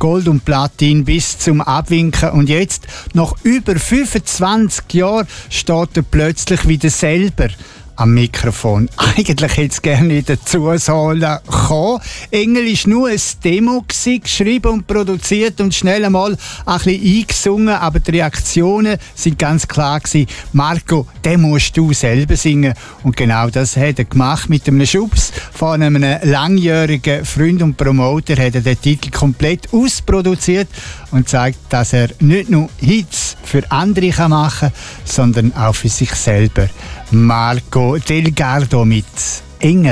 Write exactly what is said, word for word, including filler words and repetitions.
Gold und Platin bis zum Abwinken. Und jetzt, nach über fünfundzwanzig Jahren, steht er plötzlich wieder selber am Mikrofon. Eigentlich hätte es gerne nicht dazu sollen kommen. Engel war nur ein Demo, geschrieben und produziert und schnell einmal ein bisschen eingesungen, aber die Reaktionen sind ganz klar gewesen. Marco, den musst du selber singen. Und genau das hat er gemacht. Mit einem Schubs von einem langjährigen Freund und Promoter hat er den Titel komplett ausproduziert und zeigt, dass er nicht nur Hits für andere machen kann, sondern auch für sich selber. Marco Delgado mit Engel.